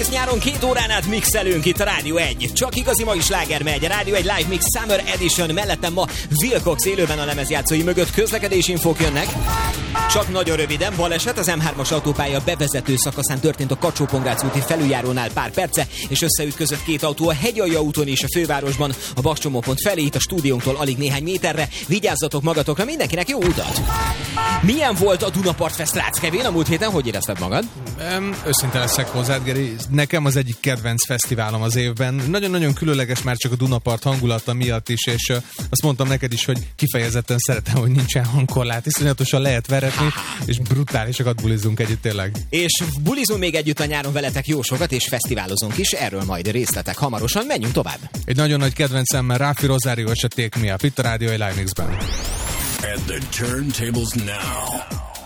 Egész nyáron 2 órán át mixelünk itt a Rádió 1. Csak igazi mai sláger megy. A Rádió 1 Live Mix Summer Edition. Mellettem ma Wilcox élőben a lemezjátszói mögött. Közlekedési infók jönnek. Csak nagyon röviden, baleset az M3-as autópálya bevezető szakaszán történt a Kacsó-Pongrác úti felüljárónál pár perce, és összeütközött 2 autó a Hegyalja úton és a fővárosban, a Bakcsomópont felé, itt a stúdiónktól alig néhány méterre. Vigyázzatok magatokra, mindenkinek jó utat! Milyen volt a Dunapart Fest, Rácz Kevin? A múlt héten hogy érezted magad? Őszinte leszek hozzád, Geri. Nekem az egyik kedvenc fesztiválom az évben. Nagyon-nagyon különleges már csak a Dunapart hangulata miatt is, és azt mondtam neked is, hogy kifejezetten szeretem, hogy nincsen hangkorlát, iszonyatosan lehet veretni, és brutálisokat bulizunk együtt tényleg. És bulizunk még együtt a nyáron veletek jó sokat, és fesztiválozunk is, erről majd részletek hamarosan. Menjünk tovább. Egy nagyon nagy kedvencemmel Raffi Rosario és a Take Me Up, itt a Rádió Live Mixben. And the turntables now.